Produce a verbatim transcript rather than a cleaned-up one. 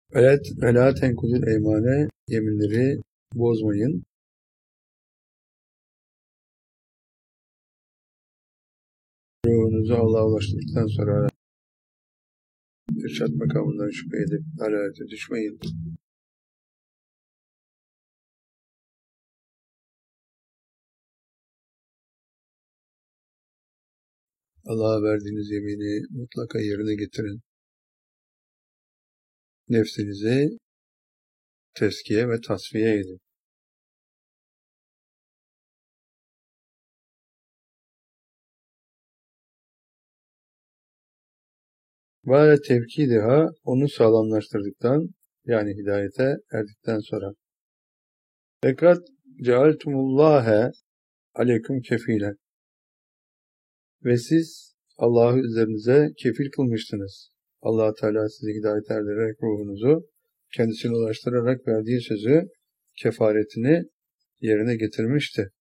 Evet, ve la tenkudül eymane, yeminleri bozmayın. Ruhunuzu Allah'a ulaştırdıktan sonra irşad makamından şüphe edip dalalete düşmeyin. Allah'a verdiğiniz yemini mutlaka yerine getirin. Nefsinizi tezkiye ve tasfiye edin. Ve tevkidiha, onu sağlamlaştırdıktan, yani hidayete erdikten sonra. Fakat cealtumullâhe aleyküm kefilen. Ve siz Allah'ı üzerinize kefil kılmıştınız. Allah Teala sizi hidayet erdirerek ruhunuzu kendisine ulaştırarak verdiği sözü, kefaretini yerine getirmişti.